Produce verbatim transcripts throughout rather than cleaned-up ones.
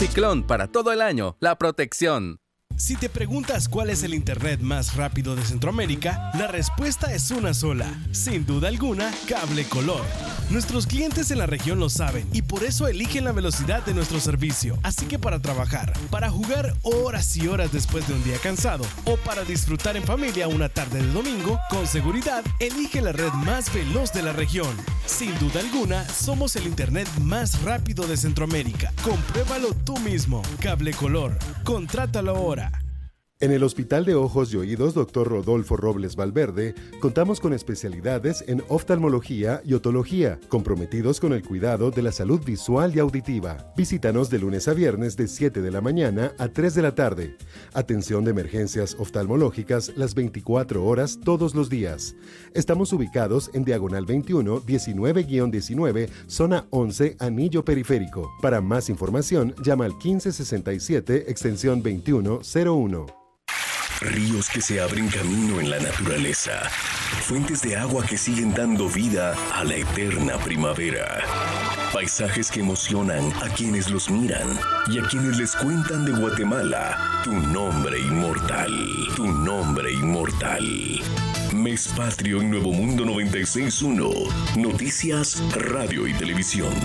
Ciclón, para todo el año, la protección. Si te preguntas cuál es el internet más rápido de Centroamérica, la respuesta es una sola. Sin duda alguna, Cable Color. Nuestros clientes en la región lo saben y por eso eligen la velocidad de nuestro servicio. Así que para trabajar, para jugar horas y horas después de un día cansado o para disfrutar en familia una tarde de domingo, con seguridad, elige la red más veloz de la región. Sin duda alguna, somos el internet más rápido de Centroamérica. Compruébalo tú mismo. Cable Color. Contrátalo ahora. En el Hospital de Ojos y Oídos doctor Rodolfo Robles Valverde, contamos con especialidades en oftalmología y otología, comprometidos con el cuidado de la salud visual y auditiva. Visítanos de lunes a viernes de siete de la mañana a tres de la tarde. Atención de emergencias oftalmológicas las veinticuatro horas todos los días. Estamos ubicados en Diagonal veintiuno, diecinueve guión diecinueve, zona once, Anillo Periférico. Para más información, llama al quince sesenta y siete, extensión veintiuno cero uno. Ríos que se abren camino en la naturaleza. Fuentes de agua que siguen dando vida a la eterna primavera. Paisajes que emocionan a quienes los miran y a quienes les cuentan de Guatemala. Tu nombre inmortal. Tu nombre inmortal. Mes Patrio en Nuevo Mundo noventa y seis punto uno. Noticias, radio y televisión.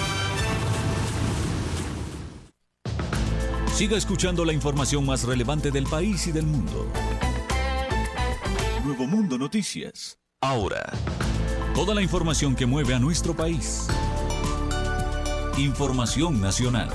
Siga escuchando la información más relevante del país y del mundo. Nuevo Mundo Noticias. Ahora, toda la información que mueve a nuestro país. Información nacional.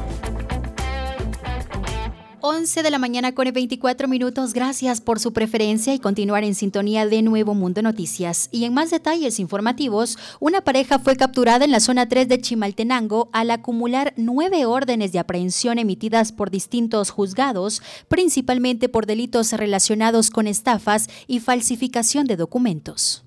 once de la mañana con veinticuatro minutos. Gracias por su preferencia y continuar en sintonía de Nuevo Mundo Noticias. Y en más detalles informativos, una pareja fue capturada en la zona tres de Chimaltenango al acumular nueve órdenes de aprehensión emitidas por distintos juzgados, principalmente por delitos relacionados con estafas y falsificación de documentos.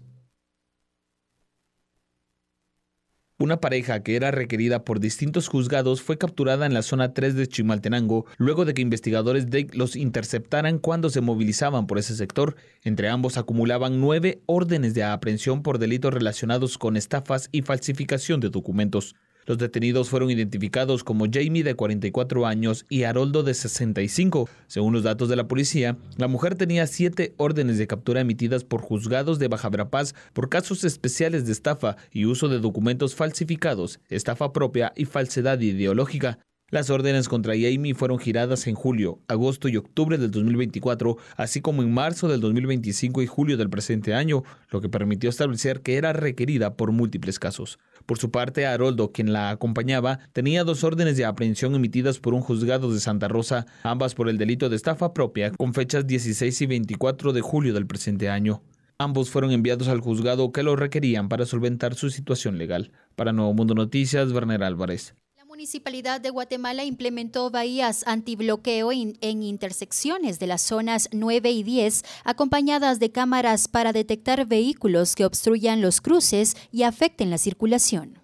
Una pareja que era requerida por distintos juzgados fue capturada en la zona tres de Chimaltenango luego de que investigadores D E I C los interceptaran cuando se movilizaban por ese sector. Entre ambos acumulaban nueve órdenes de aprehensión por delitos relacionados con estafas y falsificación de documentos. Los detenidos fueron identificados como Jamie, de cuarenta y cuatro años, y Haroldo, de sesenta y cinco. Según los datos de la policía, la mujer tenía siete órdenes de captura emitidas por juzgados de Baja Verapaz por casos especiales de estafa y uso de documentos falsificados, estafa propia y falsedad ideológica. Las órdenes contra Jamie fueron giradas en julio, agosto y octubre del dos mil veinticuatro, así como en marzo del dos mil veinticinco y julio del presente año, lo que permitió establecer que era requerida por múltiples casos. Por su parte, Haroldo, quien la acompañaba, tenía dos órdenes de aprehensión emitidas por un juzgado de Santa Rosa, ambas por el delito de estafa propia, con fechas dieciséis y veinticuatro de julio del presente año. Ambos fueron enviados al juzgado que lo requerían para solventar su situación legal. Para Nuevo Mundo Noticias, Werner Álvarez. La Municipalidad de Guatemala implementó bahías antibloqueo en, en intersecciones de las zonas nueve y diez, acompañadas de cámaras para detectar vehículos que obstruyan los cruces y afecten la circulación.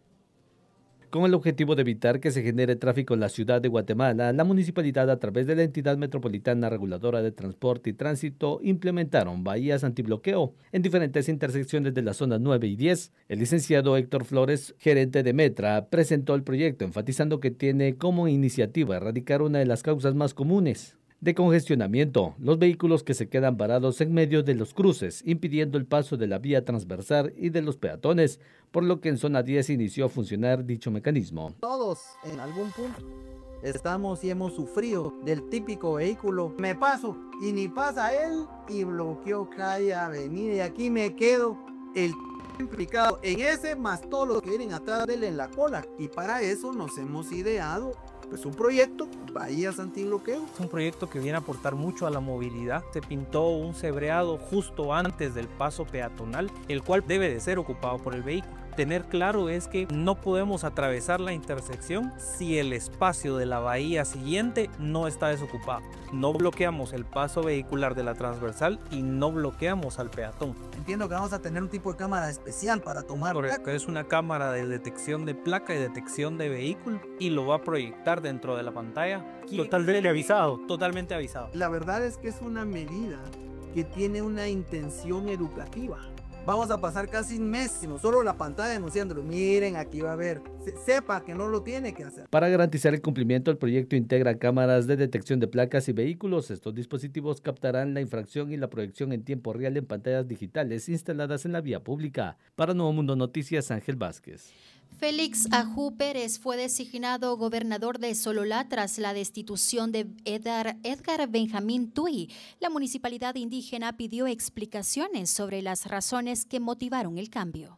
Con el objetivo de evitar que se genere tráfico en la ciudad de Guatemala, la municipalidad, a través de la entidad metropolitana reguladora de transporte y tránsito, implementaron bahías antibloqueo en diferentes intersecciones de las zonas nueve y diez. El licenciado Héctor Flores, gerente de Metra, presentó el proyecto, enfatizando que tiene como iniciativa erradicar una de las causas más comunes de congestionamiento, los vehículos que se quedan parados en medio de los cruces, impidiendo el paso de la vía transversal y de los peatones, por lo que en zona diez inició a funcionar dicho mecanismo. Todos en algún punto estamos y hemos sufrido del típico vehículo, me paso y ni pasa él y bloqueo calle, avenida y aquí me quedo el implicado en ese más todos los que vienen atrás de él en la cola, y para eso nos hemos ideado pues un proyecto, bahías antibloqueo. Es un proyecto que viene a aportar mucho a la movilidad. Se pintó un cebreado justo antes del paso peatonal, el cual debe de ser ocupado por el vehículo. Tener claro es que no podemos atravesar la intersección si el espacio de la bahía siguiente no está desocupado. No bloqueamos el paso vehicular de la transversal y no bloqueamos al peatón. Entiendo que vamos a tener un tipo de cámara especial para tomar. Correcto, es una cámara de detección de placa y detección de vehículo y lo va a proyectar dentro de la pantalla. Totalmente avisado. Totalmente avisado. La verdad es que es una medida que tiene una intención educativa. Vamos a pasar casi un mes, sino solo la pantalla denunciándolo. Miren, aquí va a haber. Se, sepa que no lo tiene que hacer. Para garantizar el cumplimiento, el proyecto integra cámaras de detección de placas y vehículos. Estos dispositivos captarán la infracción y la proyección en tiempo real en pantallas digitales instaladas en la vía pública. Para Nuevo Mundo Noticias, Ángel Vázquez. Félix Ajú Pérez fue designado gobernador de Sololá tras la destitución de Edgar, Edgar Benjamín Tuy. La municipalidad indígena pidió explicaciones sobre las razones que motivaron el cambio.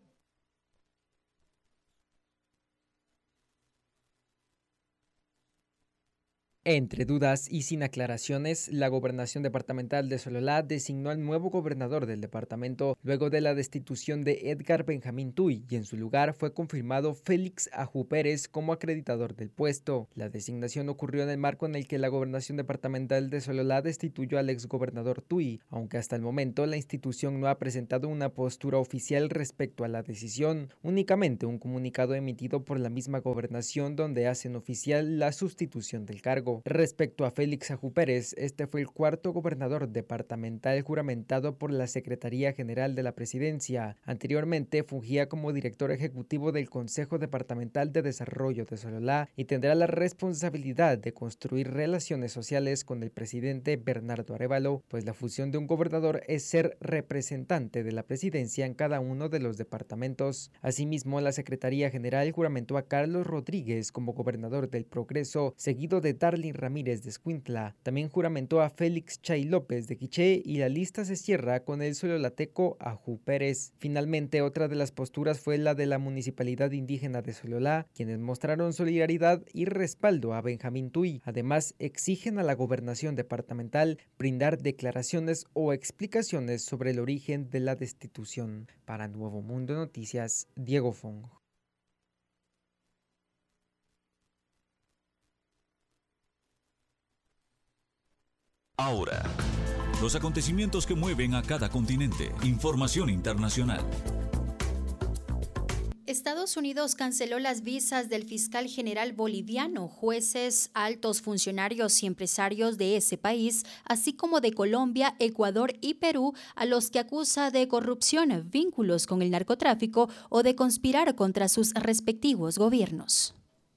Entre dudas y sin aclaraciones, la Gobernación Departamental de Sololá designó al nuevo gobernador del departamento luego de la destitución de Edgar Benjamín Tuy y en su lugar fue confirmado Félix Ajú Pérez como acreditador del puesto. La designación ocurrió en el marco en el que la Gobernación Departamental de Sololá destituyó al exgobernador Tuy, aunque hasta el momento la institución no ha presentado una postura oficial respecto a la decisión, únicamente un comunicado emitido por la misma gobernación donde hacen oficial la sustitución del cargo. Respecto a Félix Ajú Pérez, este fue el cuarto gobernador departamental juramentado por la Secretaría General de la Presidencia. Anteriormente fungía como director ejecutivo del Consejo Departamental de Desarrollo de Sololá y tendrá la responsabilidad de construir relaciones sociales con el presidente Bernardo Arévalo, pues la función de un gobernador es ser representante de la presidencia en cada uno de los departamentos. Asimismo, la Secretaría General juramentó a Carlos Rodríguez como gobernador del Progreso, seguido de Darlin Ramírez de Escuintla. También juramentó a Félix Chay López de Quiché y la lista se cierra con el sololateco Ajú Pérez. Finalmente, otra de las posturas fue la de la Municipalidad Indígena de Sololá, quienes mostraron solidaridad y respaldo a Benjamín Tuy. Además, exigen a la gobernación departamental brindar declaraciones o explicaciones sobre el origen de la destitución. Para Nuevo Mundo Noticias, Diego Fong. Ahora, los acontecimientos que mueven a cada continente. Información internacional. Estados Unidos canceló las visas del fiscal general boliviano, jueces, altos funcionarios y empresarios de ese país, así como de Colombia, Ecuador y Perú, a los que acusa de corrupción, vínculos con el narcotráfico o de conspirar contra sus respectivos gobiernos.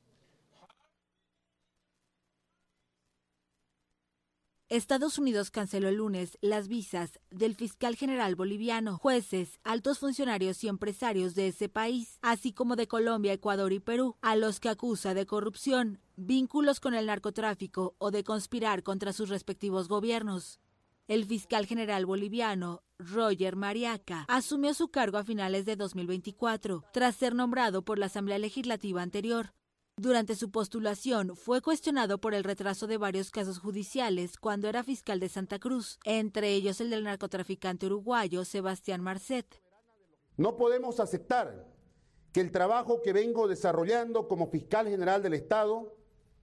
Estados Unidos canceló el lunes las visas del fiscal general boliviano, jueces, altos funcionarios y empresarios de ese país, así como de Colombia, Ecuador y Perú, a los que acusa de corrupción, vínculos con el narcotráfico o de conspirar contra sus respectivos gobiernos. El fiscal general boliviano, Roger Mariaca, asumió su cargo a finales de dos mil veinticuatro, tras ser nombrado por la Asamblea Legislativa anterior. Durante su postulación, fue cuestionado por el retraso de varios casos judiciales cuando era fiscal de Santa Cruz, entre ellos el del narcotraficante uruguayo Sebastián Marcet. No podemos aceptar que el trabajo que vengo desarrollando como fiscal general del Estado,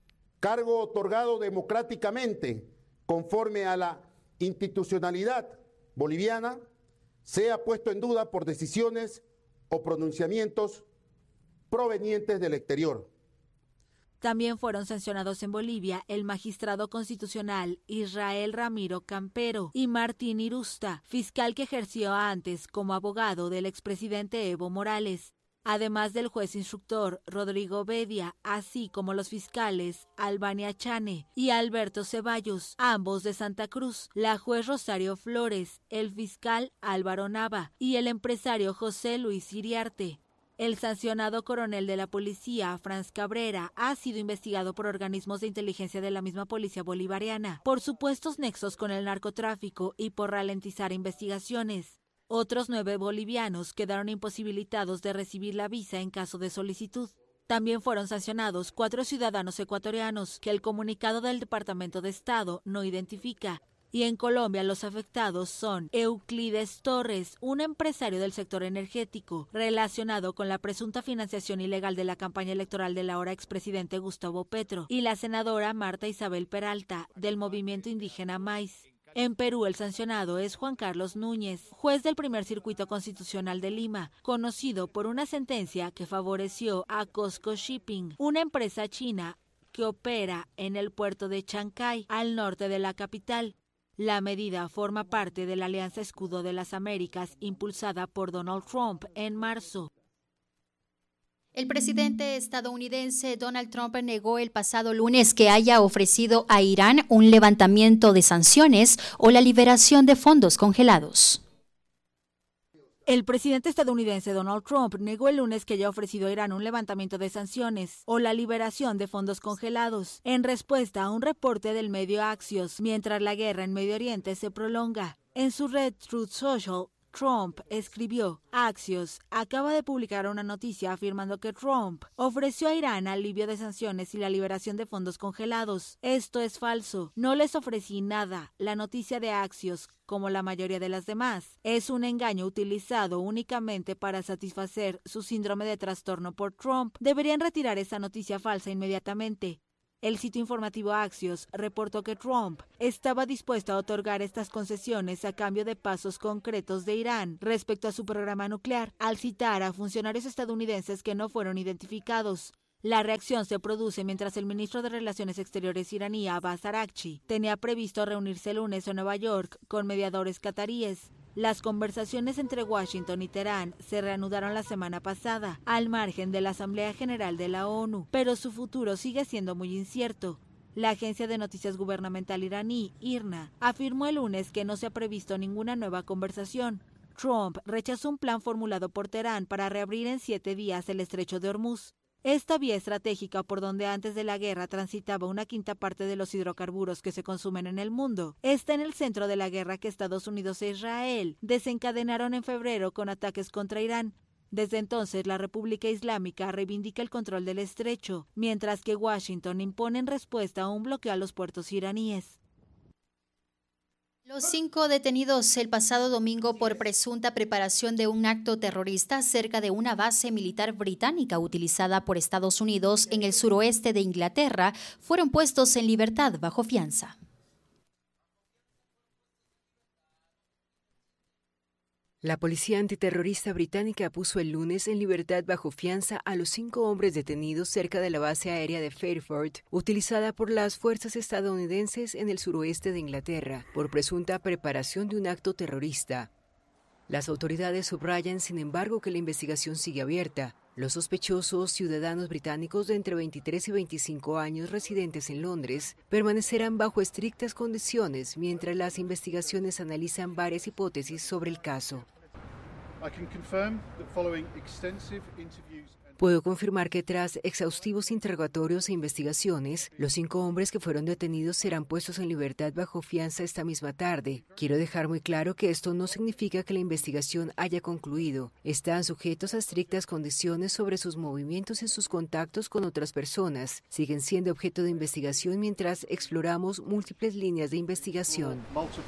cargo otorgado democráticamente conforme a la institucionalidad boliviana, sea puesto en duda por decisiones o pronunciamientos provenientes del exterior. También fueron sancionados en Bolivia el magistrado constitucional Israel Ramiro Campero y Martín Irusta, fiscal que ejerció antes como abogado del expresidente Evo Morales, además del juez instructor Rodrigo Bedia, así como los fiscales Albania Chane y Alberto Ceballos, ambos de Santa Cruz, la juez Rosario Flores, el fiscal Álvaro Nava y el empresario José Luis Iriarte. El sancionado coronel de la policía, Franz Cabrera, ha sido investigado por organismos de inteligencia de la misma policía bolivariana por supuestos nexos con el narcotráfico y por ralentizar investigaciones. Otros nueve bolivianos quedaron imposibilitados de recibir la visa en caso de solicitud. También fueron sancionados cuatro ciudadanos ecuatorianos que el comunicado del Departamento de Estado no identifica. Y en Colombia los afectados son Euclides Torres, un empresario del sector energético, relacionado con la presunta financiación ilegal de la campaña electoral del ahora expresidente Gustavo Petro, y la senadora Marta Isabel Peralta, del movimiento indígena Maíz. En Perú, el sancionado es Juan Carlos Núñez, juez del primer circuito constitucional de Lima, conocido por una sentencia que favoreció a Cosco Shipping, una empresa china que opera en el puerto de Chancay, al norte de la capital. La medida forma parte de la Alianza Escudo de las Américas impulsada por Donald Trump en marzo. El presidente estadounidense Donald Trump negó el pasado lunes que haya ofrecido a Irán un levantamiento de sanciones o la liberación de fondos congelados. El presidente estadounidense Donald Trump negó el lunes que haya ofrecido a Irán un levantamiento de sanciones o la liberación de fondos congelados, en respuesta a un reporte del medio Axios, mientras la guerra en Medio Oriente se prolonga. En su red Truth Social, Trump escribió: Axios acaba de publicar una noticia afirmando que Trump ofreció a Irán alivio de sanciones y la liberación de fondos congelados. Esto es falso. No les ofrecí nada. La noticia de Axios, como la mayoría de las demás, es un engaño utilizado únicamente para satisfacer su síndrome de trastorno por Trump. Deberían retirar esa noticia falsa inmediatamente. El sitio informativo Axios reportó que Trump estaba dispuesto a otorgar estas concesiones a cambio de pasos concretos de Irán respecto a su programa nuclear, al citar a funcionarios estadounidenses que no fueron identificados. La reacción se produce mientras el ministro de Relaciones Exteriores iraní, Abbas Araghchi, tenía previsto reunirse el lunes en Nueva York con mediadores cataríes. Las conversaciones entre Washington y Teherán se reanudaron la semana pasada, al margen de la Asamblea General de la ONU, pero su futuro sigue siendo muy incierto. La agencia de noticias gubernamental iraní, I R N A, afirmó el lunes que no se ha previsto ninguna nueva conversación. Trump rechazó un plan formulado por Teherán para reabrir en siete días el estrecho de Hormuz. Esta vía estratégica por donde antes de la guerra transitaba una quinta parte de los hidrocarburos que se consumen en el mundo, está en el centro de la guerra que Estados Unidos e Israel desencadenaron en febrero con ataques contra Irán. Desde entonces, la República Islámica reivindica el control del estrecho, mientras que Washington impone en respuesta a un bloqueo a los puertos iraníes. Los cinco detenidos el pasado domingo por presunta preparación de un acto terrorista cerca de una base militar británica utilizada por Estados Unidos en el suroeste de Inglaterra fueron puestos en libertad bajo fianza. La policía antiterrorista británica puso el lunes en libertad bajo fianza a los cinco hombres detenidos cerca de la base aérea de Fairford, utilizada por las fuerzas estadounidenses en el suroeste de Inglaterra, por presunta preparación de un acto terrorista. Las autoridades subrayan, sin embargo, que la investigación sigue abierta. Los sospechosos, ciudadanos británicos de entre veintitrés y veinticinco años residentes en Londres, permanecerán bajo estrictas condiciones mientras las investigaciones analizan varias hipótesis sobre el caso. Puedo confirmar que tras exhaustivos interrogatorios e investigaciones, los cinco hombres que fueron detenidos serán puestos en libertad bajo fianza esta misma tarde. Quiero dejar muy claro que esto no significa que la investigación haya concluido. Están sujetos a estrictas condiciones sobre sus movimientos y sus contactos con otras personas. Siguen siendo objeto de investigación mientras exploramos múltiples líneas de investigación.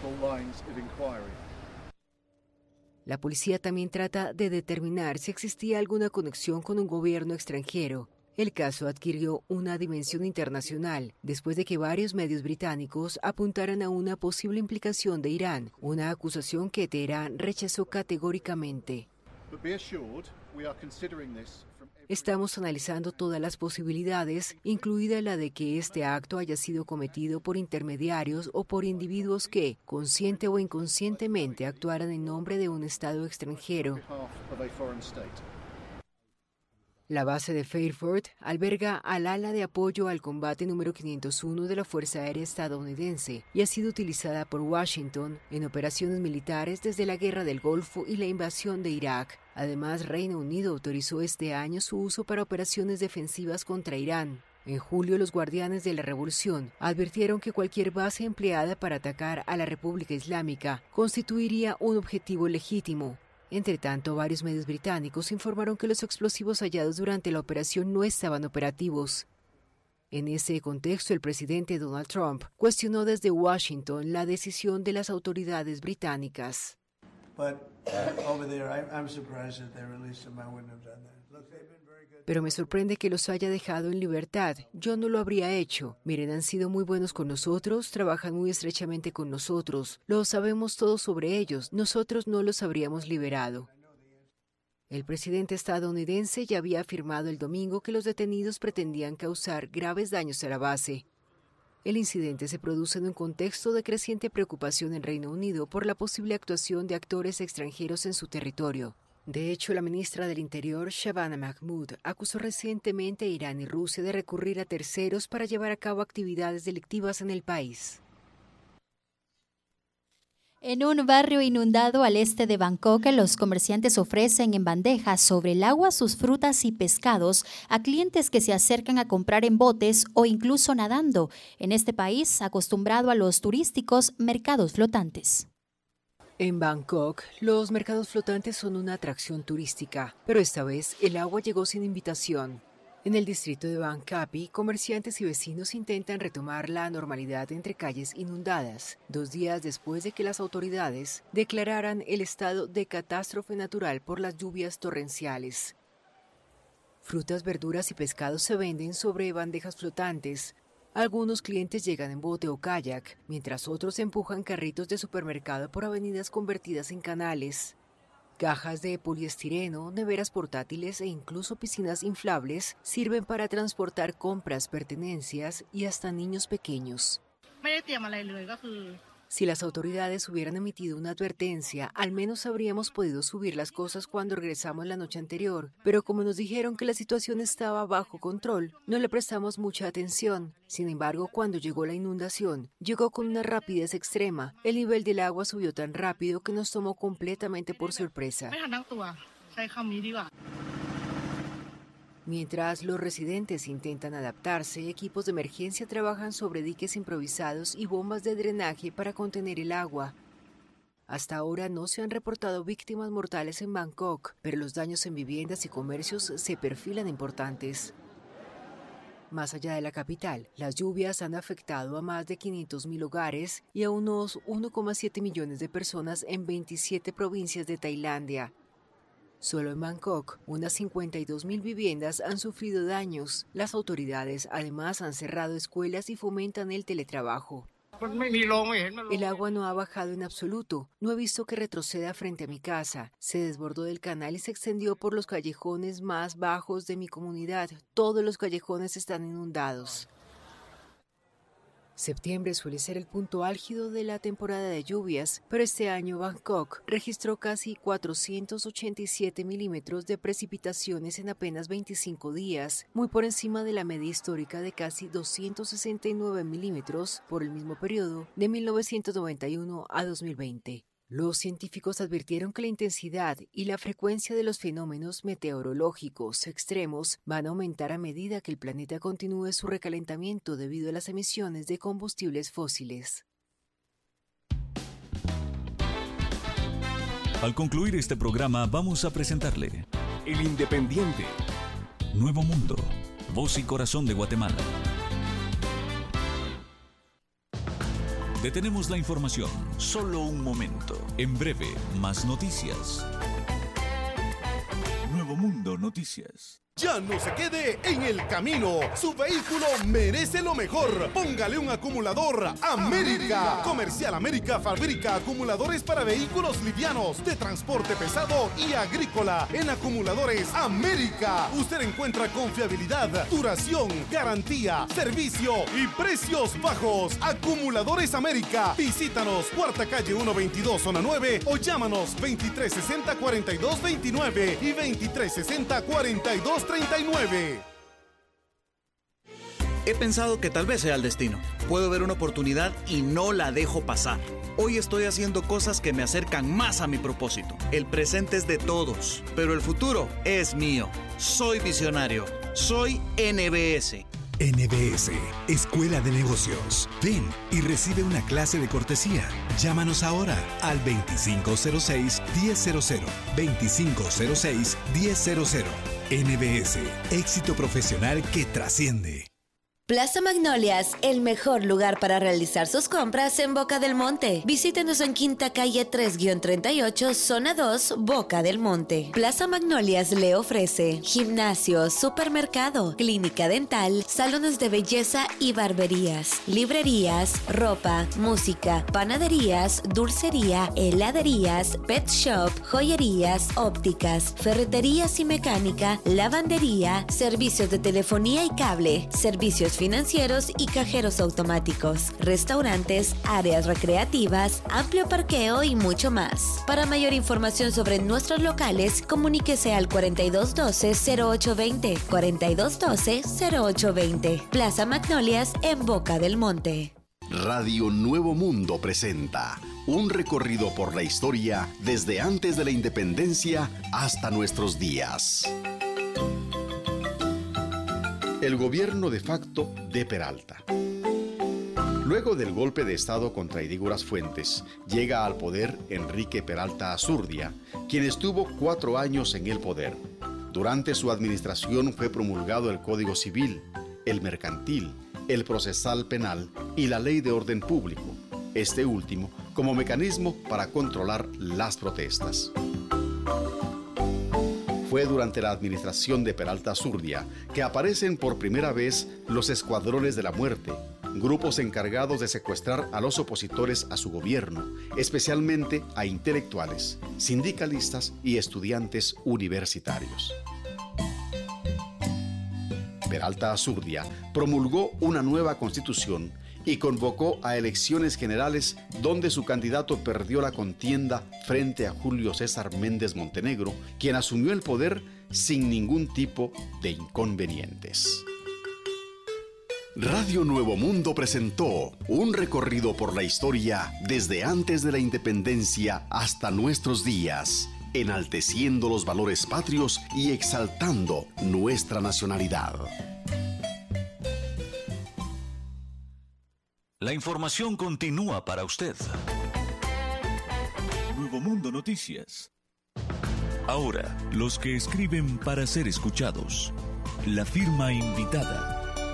La policía también trata de determinar si existía alguna conexión con un gobierno extranjero. El caso adquirió una dimensión internacional después de que varios medios británicos apuntaran a una posible implicación de Irán, una acusación que Teherán rechazó categóricamente. Estamos analizando todas las posibilidades, incluida la de que este acto haya sido cometido por intermediarios o por individuos que, consciente o inconscientemente, actuaran en nombre de un Estado extranjero. La base de Fairford alberga al ala de apoyo al combate número quinientos uno de la Fuerza Aérea estadounidense y ha sido utilizada por Washington en operaciones militares desde la Guerra del Golfo y la invasión de Irak. Además, Reino Unido autorizó este año su uso para operaciones defensivas contra Irán. En julio, los guardianes de la revolución advirtieron que cualquier base empleada para atacar a la República Islámica constituiría un objetivo legítimo. Entre tanto, varios medios británicos informaron que los explosivos hallados durante la operación no estaban operativos. En ese contexto, el presidente Donald Trump cuestionó desde Washington la decisión de las autoridades británicas. Pero me sorprende que los haya dejado en libertad. Yo no lo habría hecho. Miren, han sido muy buenos con nosotros, trabajan muy estrechamente con nosotros. Lo sabemos todo sobre ellos. Nosotros no los habríamos liberado. El presidente estadounidense ya había afirmado el domingo que los detenidos pretendían causar graves daños a la base. El incidente se produce en un contexto de creciente preocupación en Reino Unido por la posible actuación de actores extranjeros en su territorio. De hecho, la ministra del Interior, Shabana Mahmood, acusó recientemente a Irán y Rusia de recurrir a terceros para llevar a cabo actividades delictivas en el país. En un barrio inundado al este de Bangkok, los comerciantes ofrecen en bandejas sobre el agua sus frutas y pescados a clientes que se acercan a comprar en botes o incluso nadando. En este país, acostumbrado a los turísticos mercados flotantes. En Bangkok, los mercados flotantes son una atracción turística, pero esta vez el agua llegó sin invitación. En el distrito de Bang Kapi, comerciantes y vecinos intentan retomar la normalidad entre calles inundadas, dos días después de que las autoridades declararan el estado de catástrofe natural por las lluvias torrenciales. Frutas, verduras y pescados se venden sobre bandejas flotantes. Algunos clientes llegan en bote o kayak, mientras otros empujan carritos de supermercado por avenidas convertidas en canales. Cajas de poliestireno, neveras portátiles e incluso piscinas inflables sirven para transportar compras, pertenencias y hasta niños pequeños. Si las autoridades hubieran emitido una advertencia, al menos habríamos podido subir las cosas cuando regresamos la noche anterior, pero como nos dijeron que la situación estaba bajo control, no le prestamos mucha atención. Sin embargo, cuando llegó la inundación, llegó con una rapidez extrema. El nivel del agua subió tan rápido que nos tomó completamente por sorpresa. Mientras los residentes intentan adaptarse, equipos de emergencia trabajan sobre diques improvisados y bombas de drenaje para contener el agua. Hasta ahora no se han reportado víctimas mortales en Bangkok, pero los daños en viviendas y comercios se perfilan importantes. Más allá de la capital, las lluvias han afectado a más de quinientos mil hogares y a unos uno coma siete millones de personas en veintisiete provincias de Tailandia. Solo en Bangkok, unas cincuenta y dos mil viviendas han sufrido daños. Las autoridades además han cerrado escuelas y fomentan el teletrabajo. El agua no ha bajado en absoluto. No he visto que retroceda frente a mi casa. Se desbordó del canal y se extendió por los callejones más bajos de mi comunidad. Todos los callejones están inundados. Septiembre suele ser el punto álgido de la temporada de lluvias, pero este año Bangkok registró casi cuatrocientos ochenta y siete milímetros de precipitaciones en apenas veinticinco días, muy por encima de la media histórica de casi doscientos sesenta y nueve milímetros por el mismo periodo de mil novecientos noventa y uno a dos mil veinte. Los científicos advirtieron que la intensidad y la frecuencia de los fenómenos meteorológicos extremos van a aumentar a medida que el planeta continúe su recalentamiento debido a las emisiones de combustibles fósiles. Al concluir este programa vamos a presentarle El Independiente, Nuevo Mundo, voz y corazón de Guatemala. Detenemos la información, solo un momento. En breve, más noticias. Nuevo Mundo Noticias. Ya no se quede en el camino. Su vehículo merece lo mejor. Póngale un acumulador América. Comercial América fabrica acumuladores para vehículos livianos, de transporte pesado y agrícola. En Acumuladores América usted encuentra confiabilidad, duración, garantía, servicio y precios bajos. Acumuladores América. Visítanos, Cuarta Calle ciento veintidós, Zona nueve, o llámanos veintitrés sesenta, cuarenta y dos veintinueve y veintitrés sesenta, cuarenta y dos treinta y nueve. He pensado que tal vez sea el destino. Puedo ver una oportunidad y no la dejo pasar. Hoy estoy haciendo cosas que me acercan más a mi propósito. El presente es de todos, pero el futuro es mío. Soy visionario. Soy N B S. N B S, Escuela de Negocios. Ven y recibe una clase de cortesía. Llámanos ahora al veinticinco cero seis, diez cero cero. veinticinco cero seis, diez cero cero. N B S, éxito profesional que trasciende. Plaza Magnolias, el mejor lugar para realizar sus compras en Boca del Monte. Visítenos en Quinta Calle tres treinta y ocho, Zona dos, Boca del Monte. Plaza Magnolias le ofrece gimnasio, supermercado, clínica dental, salones de belleza y barberías, librerías, ropa, música, panaderías, dulcería, heladerías, pet shop, joyerías, ópticas, ferreterías y mecánica, lavandería, servicios de telefonía y cable, servicios financieros y cajeros automáticos, restaurantes, áreas recreativas, amplio parqueo y mucho más. Para mayor información sobre nuestros locales, comuníquese al cuarenta y dos doce cero ocho veinte, cuarenta y dos doce cero ocho veinte. Plaza Magnolias en Boca del Monte. Radio Nuevo Mundo presenta un recorrido por la historia desde antes de la independencia hasta nuestros días. El gobierno de facto de Peralta. Luego del golpe de Estado contra Idígoras Fuentes, llega al poder Enrique Peralta Azurdia, quien estuvo cuatro años en el poder. Durante su administración fue promulgado el Código Civil, el Mercantil, el Procesal Penal y la Ley de Orden Público, este último como mecanismo para controlar las protestas. Fue durante la administración de Peralta Azurdia que aparecen por primera vez los Escuadrones de la Muerte, grupos encargados de secuestrar a los opositores a su gobierno, especialmente a intelectuales, sindicalistas y estudiantes universitarios. Peralta Azurdia promulgó una nueva constitución y convocó a elecciones generales donde su candidato perdió la contienda frente a Julio César Méndez Montenegro, quien asumió el poder sin ningún tipo de inconvenientes. Radio Nuevo Mundo presentó un recorrido por la historia desde antes de la independencia hasta nuestros días, enalteciendo los valores patrios y exaltando nuestra nacionalidad. La información continúa para usted. Nuevo Mundo Noticias. Ahora, los que escriben para ser escuchados. La firma invitada.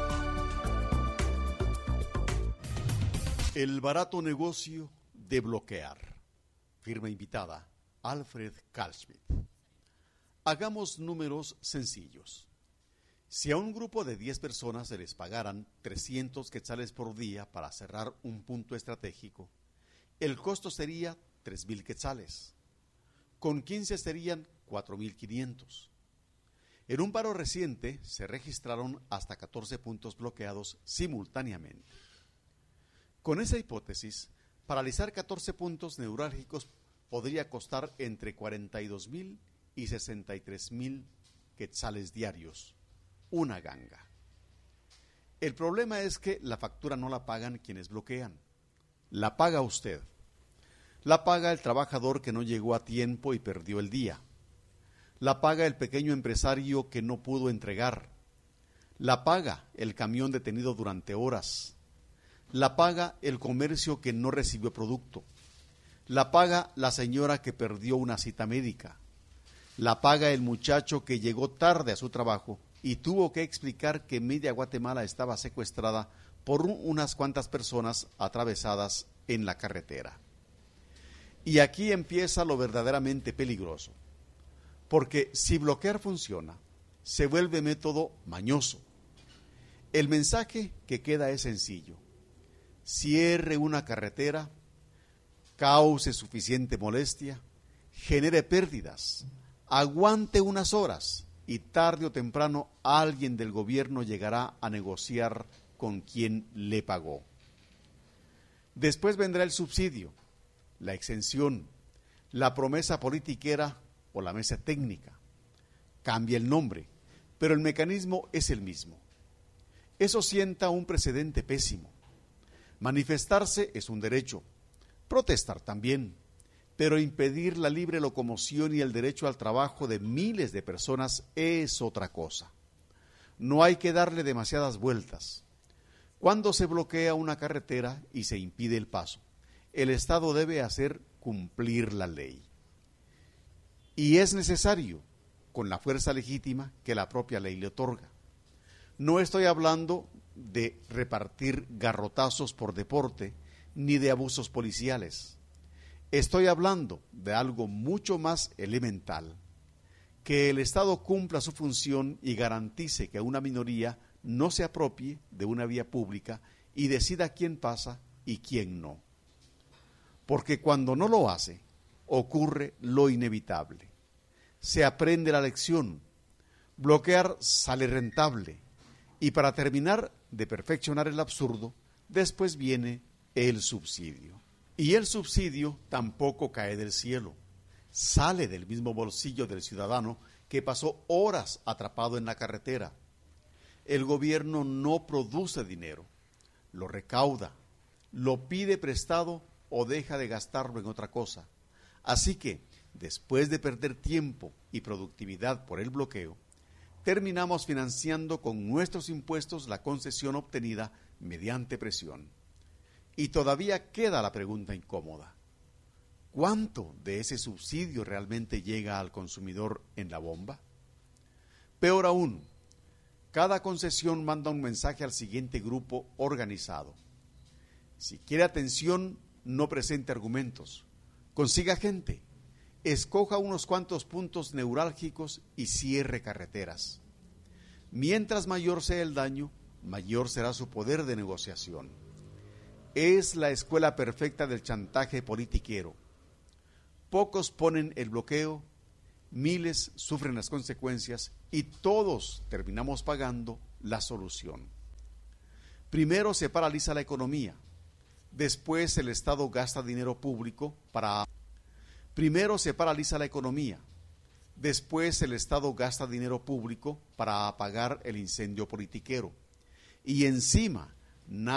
El barato negocio de bloquear. Firma invitada, Alfred Kalschmidt. Hagamos números sencillos. Si a un grupo de diez personas se les pagaran trescientos quetzales por día para cerrar un punto estratégico, el costo sería tres mil quetzales. Con quince serían cuatro mil quinientos. En un paro reciente se registraron hasta catorce puntos bloqueados simultáneamente. Con esa hipótesis, paralizar catorce puntos neurálgicos podría costar entre cuarenta y dos mil y sesenta y tres mil quetzales diarios. Una ganga. El problema es que la factura no la pagan quienes bloquean. La paga usted. La paga el trabajador que no llegó a tiempo y perdió el día. La paga el pequeño empresario que no pudo entregar. La paga el camión detenido durante horas. La paga el comercio que no recibió producto. La paga la señora que perdió una cita médica. La paga el muchacho que llegó tarde a su trabajo y tuvo que explicar que media Guatemala estaba secuestrada por un, unas cuantas personas atravesadas en la carretera. Y aquí empieza lo verdaderamente peligroso, porque si bloquear funciona, se vuelve método mañoso. El mensaje que queda es sencillo: cierre una carretera, cause suficiente molestia, genere pérdidas, aguante unas horas, y tarde o temprano alguien del gobierno llegará a negociar con quien le pagó. Después vendrá el subsidio, la exención, la promesa politiquera o la mesa técnica. Cambia el nombre, pero el mecanismo es el mismo. Eso sienta un precedente pésimo. Manifestarse es un derecho, protestar también, pero impedir la libre locomoción y el derecho al trabajo de miles de personas es otra cosa. No hay que darle demasiadas vueltas. Cuando se bloquea una carretera y se impide el paso, el Estado debe hacer cumplir la ley. Y es necesario, con la fuerza legítima que la propia ley le otorga. No estoy hablando de repartir garrotazos por deporte, ni de abusos policiales. Estoy hablando de algo mucho más elemental, que el Estado cumpla su función y garantice que una minoría no se apropie de una vía pública y decida quién pasa y quién no. Porque cuando no lo hace, ocurre lo inevitable. Se aprende la lección, bloquear sale rentable y para terminar de perfeccionar el absurdo, después viene el subsidio. Y el subsidio tampoco cae del cielo. Sale del mismo bolsillo del ciudadano que pasó horas atrapado en la carretera. El gobierno no produce dinero, lo recauda, lo pide prestado o deja de gastarlo en otra cosa. Así que, después de perder tiempo y productividad por el bloqueo, terminamos financiando con nuestros impuestos la concesión obtenida mediante presión. Y todavía queda la pregunta incómoda. ¿Cuánto de ese subsidio realmente llega al consumidor en la bomba? Peor aún, cada concesión manda un mensaje al siguiente grupo organizado. Si quiere atención, no presente argumentos. Consiga gente. Escoja unos cuantos puntos neurálgicos y cierre carreteras. Mientras mayor sea el daño, mayor será su poder de negociación. Es la escuela perfecta del chantaje politiquero. Pocos ponen el bloqueo, miles sufren las consecuencias y todos terminamos pagando la solución. Primero se paraliza la economía, después el Estado gasta dinero público para... Primero se paraliza la economía, después el Estado gasta dinero público para apagar el incendio politiquero y encima